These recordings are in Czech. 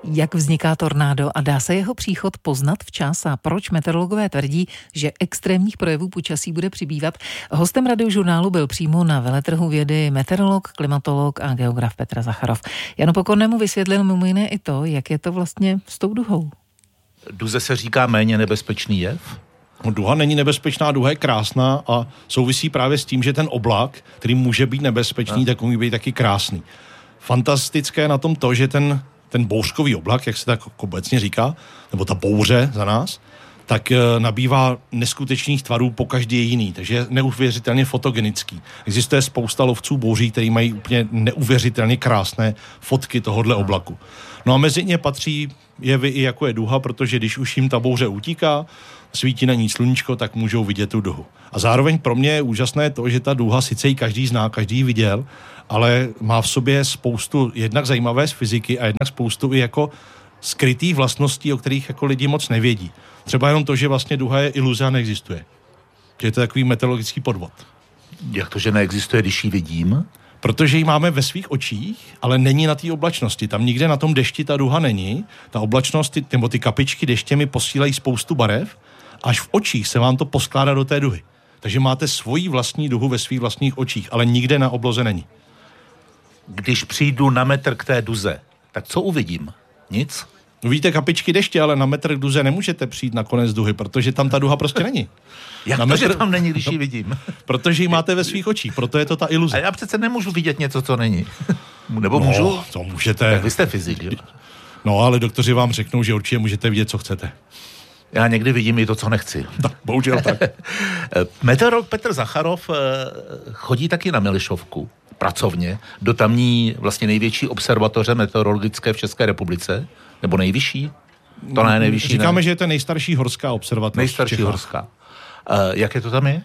Jak vzniká tornádo a dá se jeho příchod poznat včas a proč meteorologové tvrdí, že extrémních projevů počasí bude přibývat? Hostem Radiožurnálu byl přímo na veletrhu vědy meteorolog, klimatolog a geograf Petr Zacharov. Janu Pokornému vysvětlil mimo jiné i to, jak je to vlastně s tou duhou. Duze se říká méně nebezpečný jev? Duha není nebezpečná, duha je krásná a souvisí právě s tím, že ten oblak, který může být nebezpečný, tak může být taky krásný. Fantastické na tom to, že ten bouřkový oblak, jak se tak obecně říká, nebo ta bouře za nás, tak nabývá neskutečných tvarů, pokaždý je jiný, takže je neuvěřitelně fotogenický. Existuje spousta lovců bouří, kteří mají úplně neuvěřitelně krásné fotky tohohle oblaku. No a mezi ně patří jevy i jako je duha, protože když už jim ta bouře utíká, svítí na ní sluníčko, tak můžou vidět tu duhu. A zároveň pro mě je úžasné to, že ta duha sice ji každý zná, každý ji viděl, ale má v sobě spoustu jednak zajímavé z fyziky a jednak spoustu i jako skrytých vlastností, o kterých jako lidi moc nevědí. Třeba jenom to, že vlastně duha je iluze a neexistuje. Že je to takový meteorologický podvod. Jak to, že neexistuje, když ji vidím? Protože ji máme ve svých očích, ale není na té oblačnosti. Tam nikde na tom dešti ta duha není. Ta oblačnost, nebo ty kapičky deště mi posílají spoustu barev, až v očích se vám to poskládá do té duhy. Takže máte svoji vlastní duhu ve svých vlastních očích, ale nikde na obloze není. Když přijdu na metr k té duze, tak co uvidím? Nic? No vidíte kapičky deště, ale na metr k duze nemůžete přijít na konec duhy, protože tam ta duha prostě není. Jak na to, že tam není, když ji vidím? Protože ji máte ve svých očích, proto je to ta iluze. A já přece nemůžu vidět něco, co není. Nebo můžu? To můžete. Tak vy jste fyzik, jo? No, ale doktoři vám řeknou, že určitě můžete vidět, co chcete. Já někdy vidím i to, co nechci. Tak, bohužel tak. Meteorolog Petr Zacharov chodí taky na Milišovku pracovně do tamní vlastně největší observatoře meteorologické v České republice, nebo nejvyšší? To ne, nejvyšší. Říkáme, ne. že je to nejstarší horská observatoř. Nejstarší horská. Jaké to tam je?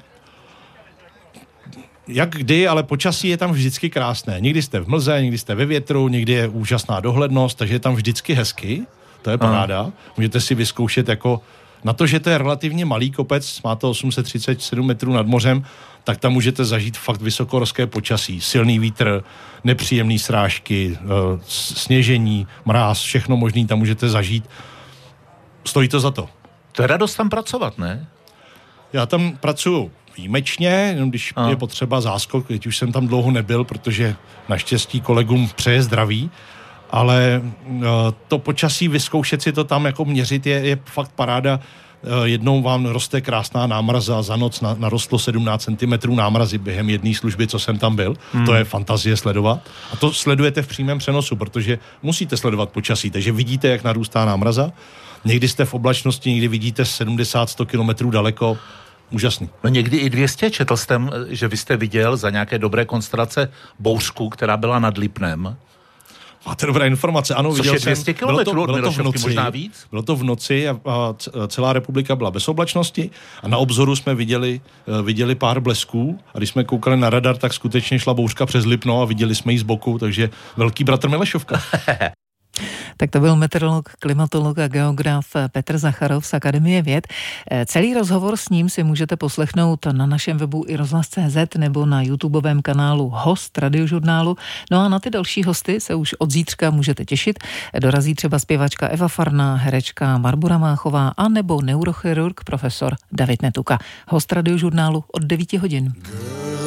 Jak kdy, ale počasí je tam vždycky krásné. Někdy jste v mlze, někdy jste ve větru, někdy je úžasná dohlednost, takže je tam vždycky hezky. To je paráda. Můžete si vyzkoušet jako na to, že to je relativně malý kopec, má to 837 metrů nad mořem, tak tam můžete zažít fakt vysokohorské počasí. Silný vítr, nepříjemný srážky, sněžení, mráz, všechno možný tam můžete zažít. Stojí to za to. To je radost tam pracovat, ne? Já tam pracuji výjimečně, jenom když je potřeba záskok, teď už jsem tam dlouho nebyl, protože naštěstí kolegům přeje zdraví, ale to počasí, vyzkoušet si to tam jako měřit je fakt paráda. Jednou vám roste krásná námraza, za noc narostlo 17 cm námrazy během jedné služby, co jsem tam byl. To je fantazie sledovat. A to sledujete v přímém přenosu, protože musíte sledovat počasí, takže vidíte, jak narůstá námraza. Někdy jste v oblačnosti, někdy vidíte 70-100 kilometrů daleko. Úžasný. No někdy i 200. Četl jsem, že vy jste viděl za nějaké dobré konstelace bouřku, která byla nad Lipnem. Máte dobré informace, ano, viděl jsem. 200 kilometrů od Milošovky, možná víc? Bylo to v noci a celá republika byla bez oblačnosti a na obzoru jsme viděli pár blesků a když jsme koukali na radar, tak skutečně šla bouřka přes Lipno a viděli jsme ji z boku, takže velký bratr Milešovka. Tak to byl meteorolog, klimatolog a geograf Petr Zacharov z Akademie věd. Celý rozhovor s ním si můžete poslechnout na našem webu iRozhlas.cz nebo na YouTubeovém kanálu Host Radiožurnálu. No a na ty další hosty se už od zítřka můžete těšit. Dorazí třeba zpěvačka Eva Farná, herečka Barbora Máchová a nebo neurochirurg profesor David Netuka. Host Radiožurnálu od 9 hodin.